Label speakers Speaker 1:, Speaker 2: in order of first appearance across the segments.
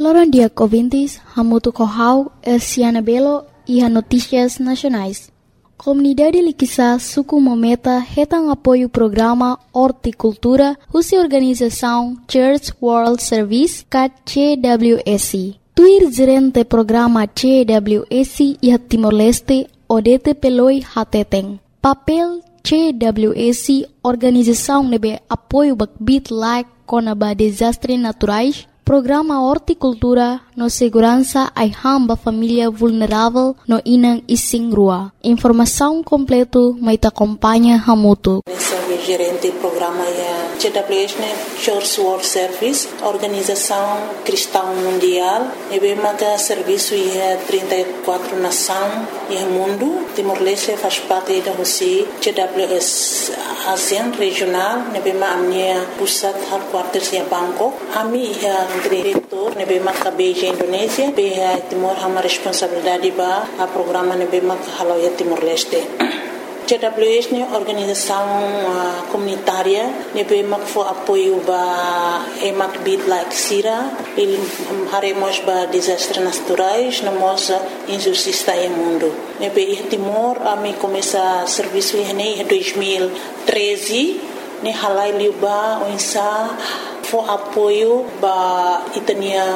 Speaker 1: Loran dia ouvintes, hamutu kohau, Siana Belo e a Notícias Nacionais. Comunidade Liquiçá suku mometa retang apoio programa Horticultura, husi organização Church World Service, CWSC. Tuir gerente programa CWSC e Timor-Leste, Odete Peloi Hateteng. Papel CWSC, organização nebe apoio bakbit like konaba desastres naturais, programa Horticultura no segurança ai hamba família vulnerável no inang ising rua. Informação completo mai ta acompanha hamutu.
Speaker 2: Gerente do programa é CWS, Church World Service, Organização Cristã Mundial, e bem maga serviço é 34 nações e mundo. Timor-Leste faz parte da Rússia, CWS ASEAN regional, e bem maga minha pusat headquarters é Bangkok. Ami é diretor, e bem maga Beijing Indonésia, bem Timor hama responsabilidade ba a programa e bem maga halau é Timor-Leste. CWS é organização comunitária, nebe mak fo apoio ba emak bit like sira, ele haremos ba desastres naturais, namos injustiça em mundo. Nebe Timor ami começa serviço em 2013, ne halai liuba onsa fo apoio ba itania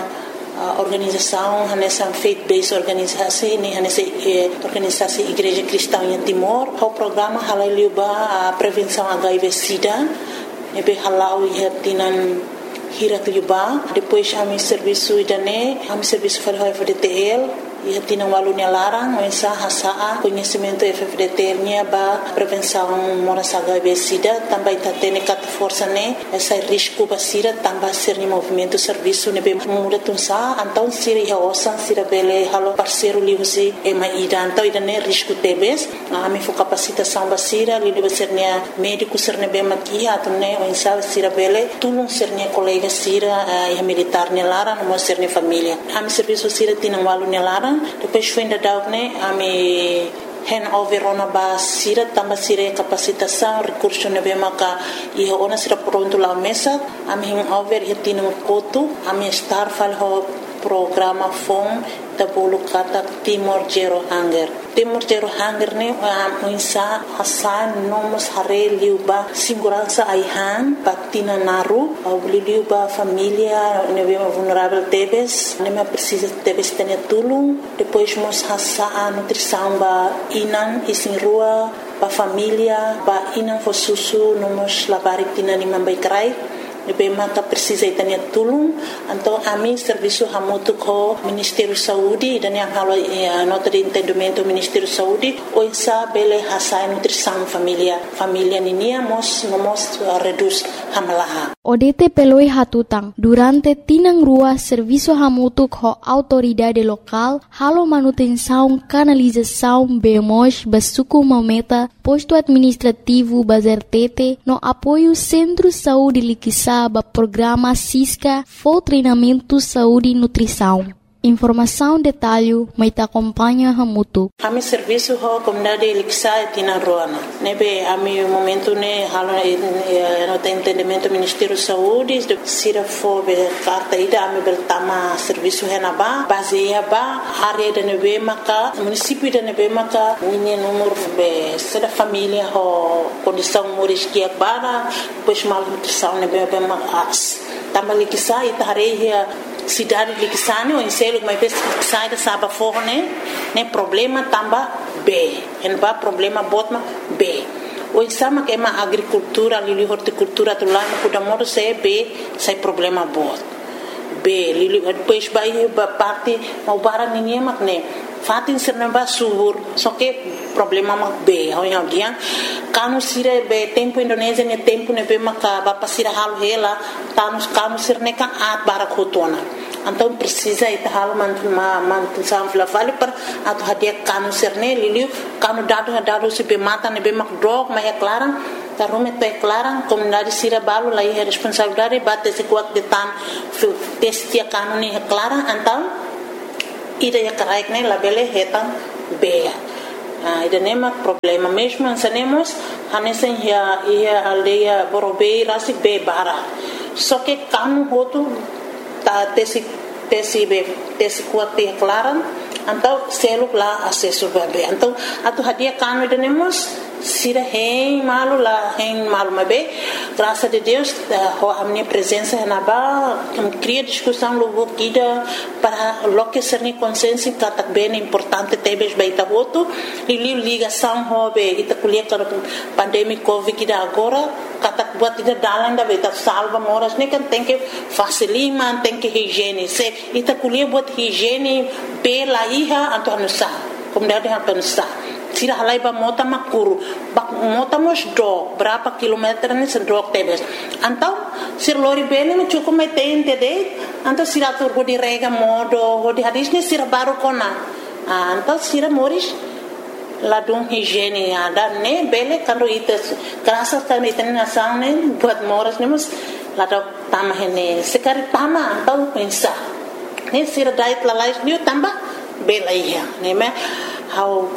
Speaker 2: organização nessa faith-based organisasi ni nessa organisasi Igreja Cristã em Timor. O programa halal liuba a prevenção HIV/SIDA, nebe halau ihatinan hirat liuba. Depois ami serviço idane, ami serviço para o FDTL. E tinha aluno larang, mensa hasa conhecimento FFDT nya ba prevenção moras HIV/SIDA, também tem cat força né essa risco basira também ser ni movimento serviço ne bem muda tunsa então siri ya osan sira bele halo parceiro livsi e mai então ida ne risco tebes a mi fo capacitação basira li deve ser nia médico ser ne bem maki atune mensa sira bele tulung ser nia colega sira e militar ne larang mo ser ne família a mi serviço sira tinha aluno larang. Depois foi ainda dar ami hand over ona ba sira tamba sira capacitação recurso ne bem maka e ona sira pronto lá mesa ami hand over hitino kotu ami star fal ho programa fon tabulu kata Timor Zero Hunger. Timor Zero Hunger ne muinsa hasan nomos hare liuba segurança aihan patina naru au liuba família nebe vulnerável tebes nema precisa tebes tenia tulung depois mos hasa nutrição ba inan isin rua ba família ba inan fo susu nomos labarik tina ni mambai krai nebe mata precisa itania tulung então a mim serviço hamutu ko Ministério Saúde dan yang halo nota de entendimento Ministério Saúde o insa bele hasa nutrição família ninia mos reduz hamalaha.
Speaker 1: Odete peloi hatutang durante tinang rua serviço hamutu ko autoridade local halo manutenção canalização bemos basuku mometa posto administrativo bazertete no apoio Centro Saúde Liquiçá ba programa Cisca for treinamento saúde e nutrição. Informação detalhe mai ta acompanha hamutu.
Speaker 2: Ami serviço ho comunidade Liquiçá tina roana. Nebe ami momento ne halo no entendimento Ministério Saúde de sira fo be carta ida ami beltama serviço henaba baseia ba área de nebe maka município de nebe maka minha número be sira família ho condição moris que bara pois mal nutrição nebe be mas tama Liquiçá itareia cidade de Liquiçá o enselo mas sai da saba forne ne problema tamba B en ba problema botma B o exama que é uma agricultura ali horticultura do lá no Kudamoro se B sai problema bot B li depois vai parte mau barang ninguém mak ne fatin sernamba subur só que problema mak B hoya dia kanu sire be tempo Indonésia ne tempo ne be maka ba pasira hal hela kanu sirne ka at barakotona então precisa ita hal mantusan flavali per atau hadia kanu sirne liliu kanu dado se be mata ne be mak drog ma clarang tarumet pe clarang comunidade sira balu lai responsabilidade bate se kuat de tan testia kanu ni clarang então ida ya karaik ne labele hetan bea ida nema problema mesmo ansanemos hanesen ia aldeia borobei rasi be bara só que kanu hotu ta tesi tesi kuat te klaran então seluk lá acesso bebê então atu hadia kanu denemos sira hein malu mabe graças a Deus a minha presença na ba cria discussão logo kida para loque ser ni consciência que bem importante tebes baita voto e ligação hobe ita kuliah para pandemia covid kida agora kata buat ida dalang da beta salva moras ni kan tem que facilima tem que higiene se ita kuliah buat higiene pela iha atau anusa kemudian atau anusa sira halai ba mota makuru ba mota mos do berapa kilometer ni sedok tebes antau sir lori bene me cukup metente de antau sira tur di rega modo di hadis ni sira baru kona antau sira moris ladung higiene ada ne bele kando ites kerasa kan iten nasang ne buat moras ni mus ladok tamah ini sekali tama antau pensa ni sira diet lalais ni tambah bela iya ni me how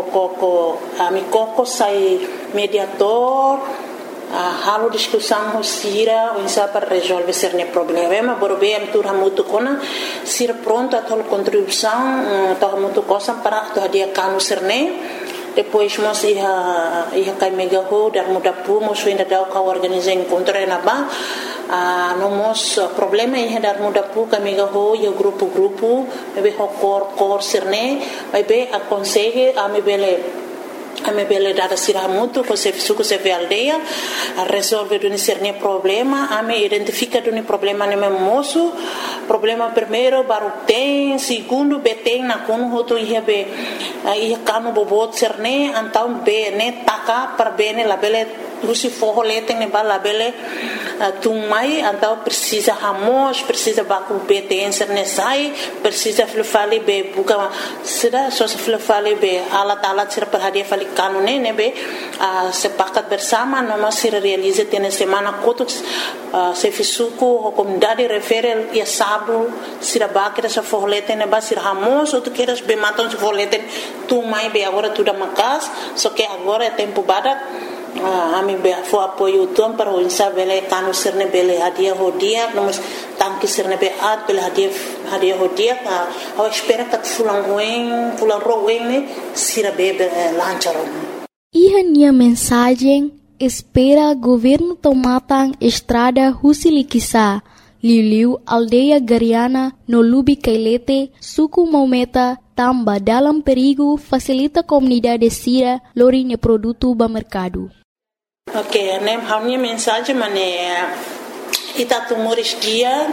Speaker 2: koko sai mediator halo discussão com Sira ou insa para resolver certo problema borbe am tur hamutu kona Sira pronto a tal contribuição tal hamutu cosa para to dia kanu cerne depois mos ia kai mega ho dar muda pu mos ainda dá o organizar encontro na ba no mos problema ia dar muda pu kai mega ho e grupo be ho cor cerne vai be aconselhe a me bele dada sira muito com se suco se ve aldeia resolve do cerne problema a me identifica do problema no meu moço problema primeiro baru tem segundo beteng na kono hoto ia be ia kanu bobot cerne então be ne taka per bene la bele rusi forro leteng ne bala bele tumai então precisa hamos precisa baku beteng cerne sai precisa flufali be buka sida so flufali be alat sira perhadia fali kanu ne be sepakat bersama noma sira realize tene semana kotuk se fisuku comunidade referel ia sabu sira bakira sa forlete ne ba sira hamos ou tu queres be maton se forlete tu mai be agora tu da makas so que agora é tempo badak ami be fo apoio tom para o insa bele kanu sirne bele hadia hodia nomos tanki sirne be at bele hadia hodia a espera que fulan roen ne sira bebe lancharon.
Speaker 1: Iha nia mensagem espera governo tomatan estrada Husilikisa Liu aldeia Gariana no Lubi Kailete suku Maumeta tamba dalam perigo facilita comunidade Sira lorinya produto ba mercado.
Speaker 2: Ok, nem a minha mensagem ita tu moris dia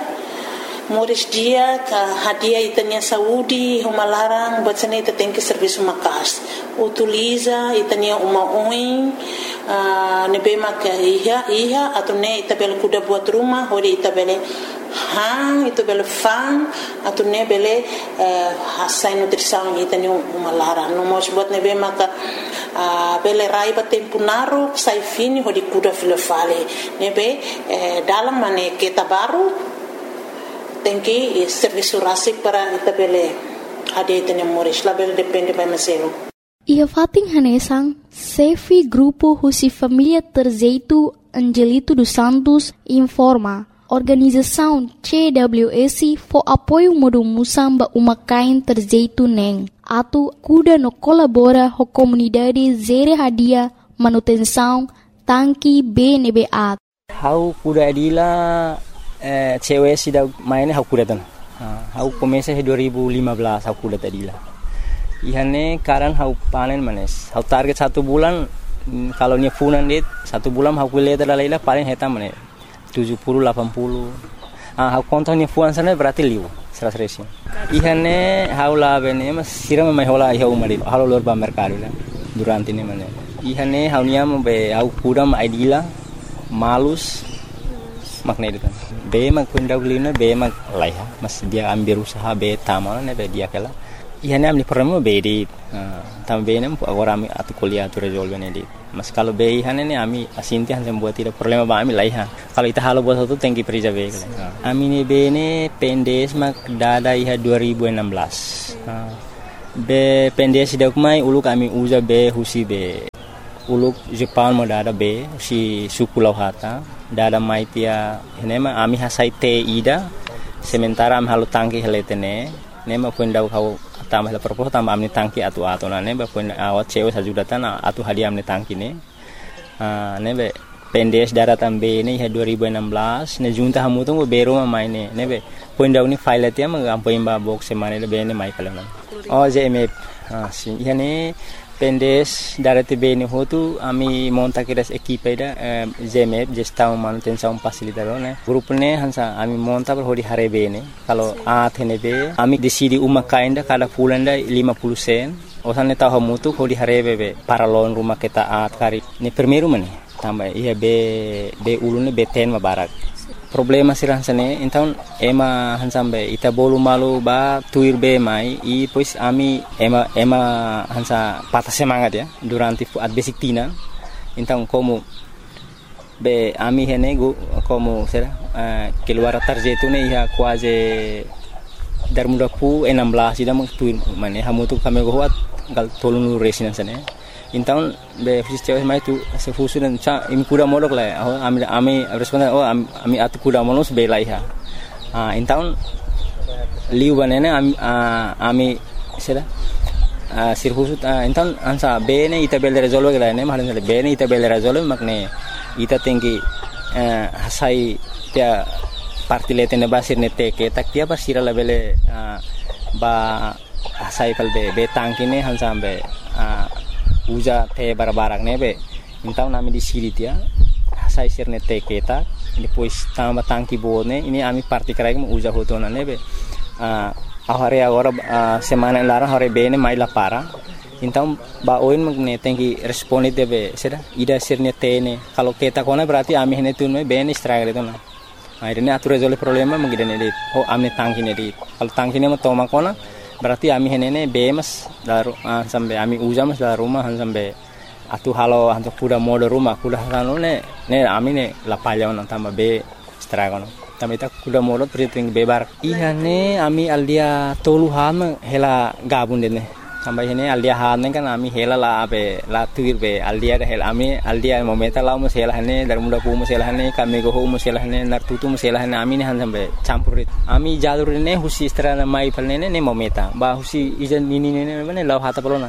Speaker 2: que hadia itania saúde uma larang buat sana ita tem que serviço makas utiliza itania uma oin nebe maka iha atau ne ita bel kuda buat rumah hori ita bele itu bele fan atau ne bele hasai nutrição itania uma larang no mos buat nebe maka bele raiba tempo naru sai fini hori kuda filofale nebe dalam mane kita baru tem que serviço rásico para itabele hadia itania moris label depende by maselo.
Speaker 1: Ia fating hanesang Sefi Grupo Husi Família Terzeito Angelito dos Santos informa organização CWS for apoio modo musamba umakain Terzeito neng atu kuda no colabora ho comunidade zere hadia manutenção tanki BNBA.
Speaker 3: How kuda adila cewek sudah mainnya aku datang. Aku komesa 2015 aku datang dila. Ihane karan aku panen manes. Aku target 1 bulan kalau nya funan dit 1 bulan aku lihat adalah paling heta manes 70 80. Aku kontonnya fuan sana berarti liu 100. Ihane aku lah bene mas siram mai hola iha umari. Halo lor ba mercado la durante ini manes. Ihane aku nya be aku kuda ma idila malus makna itu kan be mak kundaulina be mak laiha mas dia ambil usaha be tamal ne be dia kala ihane amni problema be di tambe ne agora ami atu kuliah tu resolve ne di mas kalau be ihane ne ami asinti han buat tidak problema ba ami laiha kalau ita halo buat satu tengki perija be kala ami ne be ne pendes mak dada iha 2016 be pendes dak mai ulu kami uja be husi be uluk Jepang mo dada be si suku lauhata dada mai tia henema ami hasai te ida sementara am halu tangki heletene nema puendau kau tambah la propos tambah amni tangki atu na neba puen awat cewe sajudatan atu hadiah amni tangki ne nebe pendes daratan B ini 2016 ne junta hamu tu bero maine nebe puendau ni file tia mengampai mba box semane le bene mai kala JMF si yani pendes darati B ni hotu ami monta kiras equipe da JMF gestão manutenção facilitador ne grupo ne hansa ami monta per hodi hare B ne kalau athene B ami decidi uma kainda kada pulanda 50 sen osan ne tahu hamu tu hodi hare B para loan rumah kita kari ni primeiro mane tambah iya B ulune B10 mabarak problema sirah sane então ema hansambe ita bolu malu ba tuir be mai i pois ami ema hansa patah semangat ya durante at basic tina então como be ami hene como será keluar tarjetu ne ia quase dar muda pu 16 ida mang tuir mane hamu tu kami goat gal tolunu resina sane então be fisio mai tu se fusu dan cha imi kuda modok la ami responden ami atu kuda monos be la iha então liu banene ami sera sirfusu então ansa be ne ita bel resolve la ne mahan be ne ita bel resolve makne ita tinggi hasai tia parti letene basir ne teke tak dia basira la bele ba hasai pal be tangkine hansa be uja te barbarak nebe então nami di siri dia sai sirne te keta depois tamba tangki bone ini ami parti karai mo uja hotona nebe ahare agora semana lara hore bene mai la para então ba oin magne tengi responde debe seda ida sirne tene kalau keta kona berarti ami hene tun bene stragre tona akhirnya atu resolve problema mengidane dit amne tangki ne dit kalau tangki ne mo toma kona berarti ami henene bemas daru sampai ami ujamas dalam rumah sampai atu halo hantu kuda mode rumah kuda halo ne ami ne lapalya on tambah be stragono tambah ita kuda mode priting bebar ihane ami aldia toluhan hela gabun dene tambah hene aldia han kan ami hela la be la tuir be aldia hel ami aldia momenta la mo hela hane dar muda pu mo hela hane kami go mo hela hane nar tutu mo hela hane ami ne han sampai campurit ami jalur ne husi strana mai palne ne momenta ba husi ijan nini ne ne law hata pelona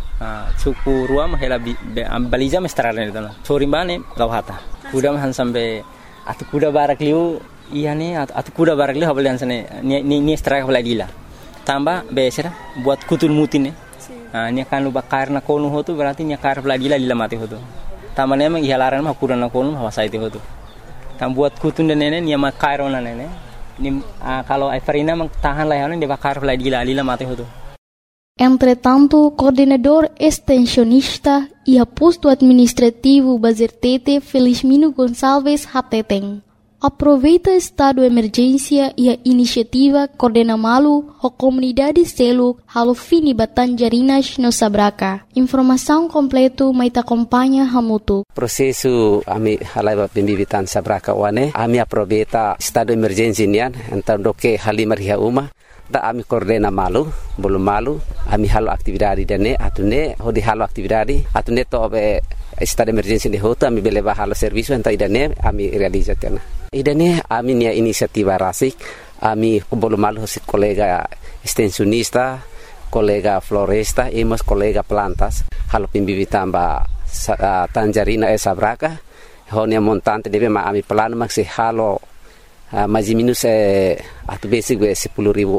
Speaker 3: suku ruam hela baliza mestrana ne tana sorimbane law hata kuda han sampai atu kuda barak liu ihane atu kuda barak liu habal sane ni straka baladila tambah besera buat kutul mutin nya kan lu bakar na konu hotu berarti nya kar peladila lila mati hotu tamane emang ihalaran mah kuran na konu hawa saiti hotu tam buat kutun dan nene nya makar ona nene ni kalau Everina mang tahan lah dia bakar peladila lila mati hotu.
Speaker 1: Entretanto, coordenador extensionista e posto administrativo Bazertete Felizmino Gonçalves Hateteng aproveita estado de emergência e a iniciativa Coordena Malu a comunidade selo halo fini Batanjarinas no Sabraca. Informação completo mai acompanha hamutu.
Speaker 4: Prosesu ami halai pembibitan Sabraca wane ami aproveita estado de emergência nian então doke halimar hia uma da ami Coordena Malu belum malu ami halo aktividade dane atune hodi halo aktividade atune to be estado de emergência de hoto ami beleva halo serviço então idane ami realizatena. Idane ami nia inisiativa rasik ami belum malu si kolega extensionista kolega floresta emos kolega plantas halo pembibitan ba Tanjarina Sabraca honia montante debe ma ami plan maksi halo maji minus atu basic 10,000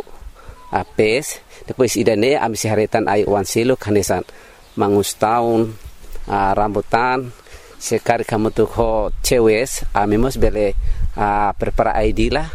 Speaker 4: PS depois idane ami siharetan ai wan selo kanesan mangus tahun rambutan sekali kamu tuh ho cewes ami mos bele prepara ID lah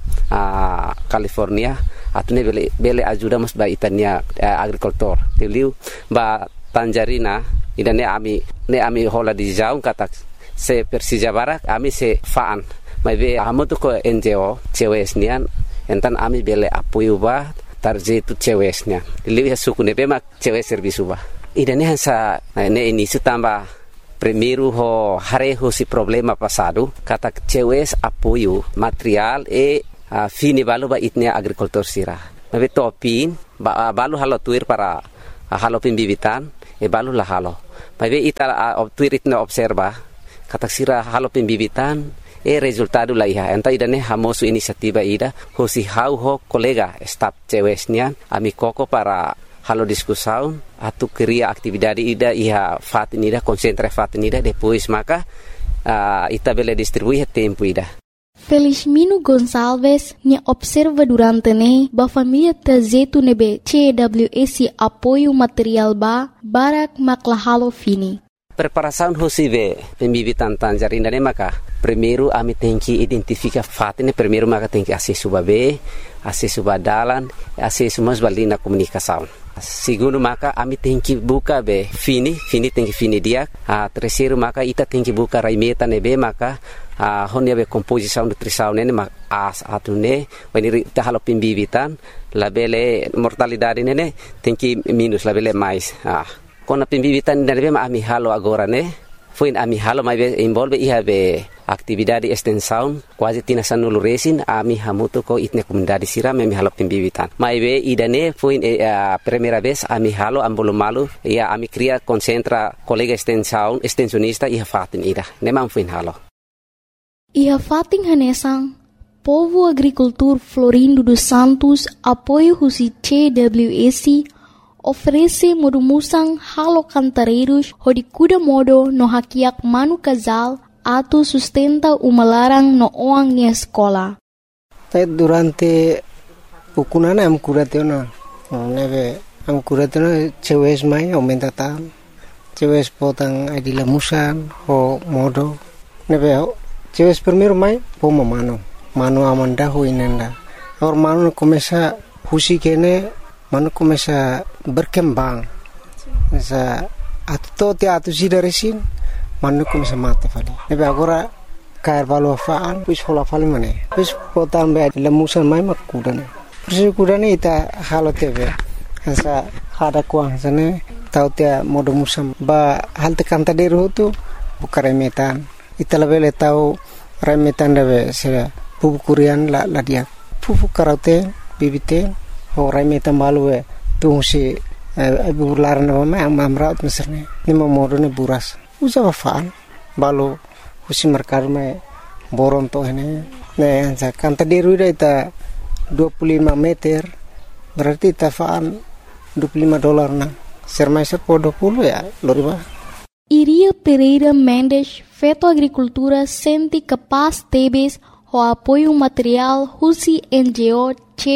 Speaker 4: California atune bele ajuda mos ba itania agrikultor teliu ba Tanjarina idane ami hola di jauh kata se Persija Barak ami se faan mai be amu tuh ko NGO cewes nian entan ami bele apoio ba tarjetu cewesnya teliu ya suku ne be mak cewes servisu ba idane hansa ne ini sutamba primeiro ho hareho si problema passado kata cewes apoio material fini balu ba itnia agricultor sira mabe topin balu halo tuir para halo pembibitan balu la halo mabe ita tuir itna observa kata sira halo pembibitan resultado la iha enta idane hamosu inisiativa ida hosi hau ho kolega staf cewesnian ami koko para halo discussão atu cria atividade ida iha fatin ida concentra fatin ida depois maka ita bele distribuir tempo ida.
Speaker 1: Felizmino Gonçalves ne observa durante ne ba família trazetu nebe CWS apoio material barak maklahalo fini.
Speaker 4: Preparação hosive pembibitan tanjarina ne maka primeiro ami tem que identificar fatin primeiro maka tem que acesso babe acesso badalan acesso mas balina comunicação. Segundo maka ami tem que buka be fini tem que fini dia. Terceiro maka ita tem que buka raimeta nebe maka honia be composição nutrição nene mak atune when ita halo pembibitan labele mortalidade nene tem que minus labele mais. Kona pembibitan nebe ami halo agora ne foi ami halo mai be envolve iha be atividade extensão quase tina sanulu resin ami hamuto ko itne comunidade siram ami halo pembibitan mai be idane foi primeira vez ami halo ambolo malu ia ami cria concentra colega extensão extensionista iha fatin ida nemam foi halo
Speaker 1: iha fatin hanesang Povo Agricultor Florindo dos Santos apoio husi CWS oferece modumusang halo cantareiros hodi kuda modo no hakiak manu casal atu sustenta umalarang no oang ni escola.
Speaker 5: Durante pukunana am kuratena neve am kuratena cewes mai aumenta tan cewes potang adila musan ho modo neve cewes primeiro mai pomo mano amanda ho inenda or mano começa husi kene mano começa berkembang sa atu sida resin mano começa mata fali nebe agora cair valor faan pis hola fali mane pis potam be lemusan mai makudane pis kudane ita halo tebe sa hada kuang sane tautia modo musam ba hal te kanta deru tu bukare metan ita lebele tau remetan debe sera pupu kurian la dia pupu karate bibite ho remetan balue tu si bulan nama amraut meserne ni modo ne buras usa faan balu husi merkar me boron to ini ne anza kanta deru ita 25 meter berarti tafaan $25 na sermai serpo 20 ya loriba.
Speaker 1: Iria Pereira Mendes Feto Agricultura sente capaz tebes o apoio material husi NGO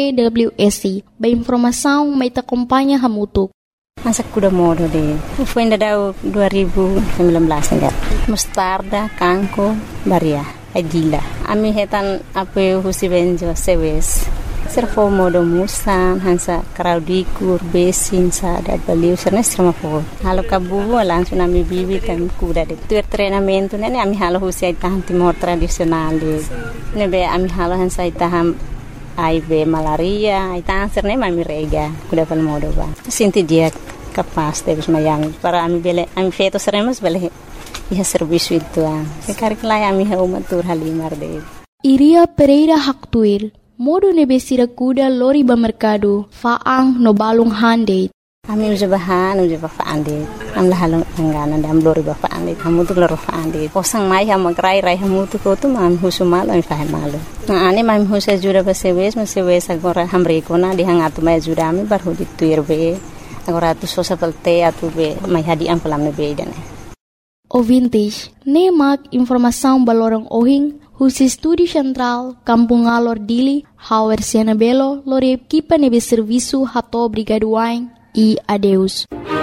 Speaker 1: CWS ba informação mai ta acompanha hamutuk.
Speaker 6: Masa kuda modo de foi ainda dau 2019 enggak mustarda kangko baria adila ami hetan apoio husi benjo sewes servo modo musan hansa kraudikur besin sada baliu serna strama fo halo kabu langsung ami bibi kan kuda de tuer treinamento nene ami halo husi tahan timor tradisional de nebe ami halo hansa taham aibe malaria itang serne mami rega kuda pal modo ba sinti dia capaz de mayang para ami bele ami feto seremos bele iha serviço itu sekarang lai ami haumatur halimar de
Speaker 1: Iria Pereira Haktuir modo nebesira kuda lori ba mercado faang no balung hande
Speaker 6: ami uja faande am la halong angana dam lori ba faande kamu tu loro faande osang mai ham krai rai hamu tu ko tu mam husumal am fahe malu na ani mam husa jura ba sewes agora hamre kona di hangatu mai jura ami bar hudi tuirbe agora tu sosa pelte atu be mai hadi am pelam be dane
Speaker 1: Ouvintes, nemak informação balorang ohing husi Estúdio Central, Kampung Alor Dili, Hauer Siana Belo, lore equipa nebe serviço hato brigaduain e adeus.